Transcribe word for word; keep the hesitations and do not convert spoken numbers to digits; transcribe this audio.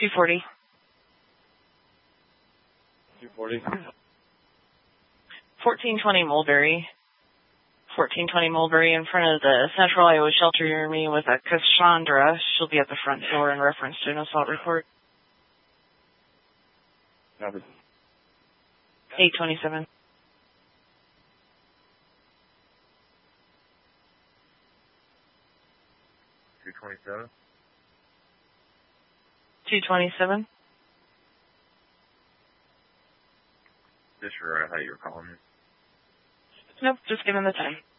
two forty. two forty. fourteen twenty Mulberry. fourteen twenty Mulberry in front of the Central Iowa Shelter near me with a Cassandra. She'll be at the front door in reference to an assault report. Copy. eight twenty-seven. two twenty-seven. two twenty-seven. Just for uh, how you were calling me. Nope, just give him the time.